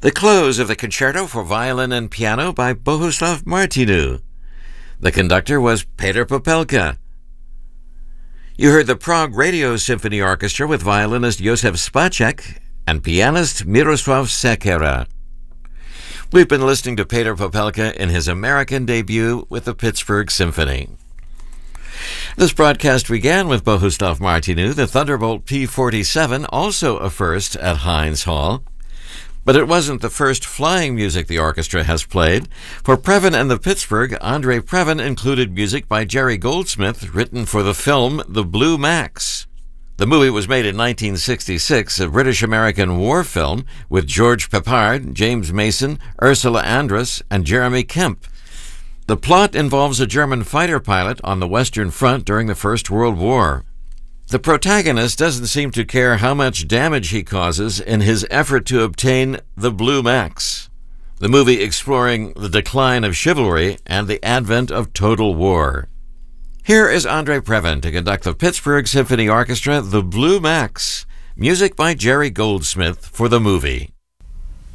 The close of the Concerto for Violin and Piano by Bohuslav Martinu. The conductor was Petr Popelka. You heard the Prague Radio Symphony Orchestra with violinist Josef Spacek and pianist Miroslav Sekera. We've been listening to Petr Popelka in his American debut with the Pittsburgh Symphony. This broadcast began with Bohuslav Martinu, the Thunderbolt P-47, also a first at Heinz Hall. But it wasn't the first flying music the orchestra has played. For Previn and the Pittsburgh, Andre Previn included music by Jerry Goldsmith, written for the film The Blue Max. The movie was made in 1966, a British-American war film with George Peppard, James Mason, Ursula Andress, and Jeremy Kemp. The plot involves a German fighter pilot on the Western Front during the First World War. The protagonist doesn't seem to care how much damage he causes in his effort to obtain the Blue Max, the movie exploring the decline of chivalry and the advent of total war. Here is Andre Previn to conduct the Pittsburgh Symphony Orchestra, The Blue Max, music by Jerry Goldsmith for the movie.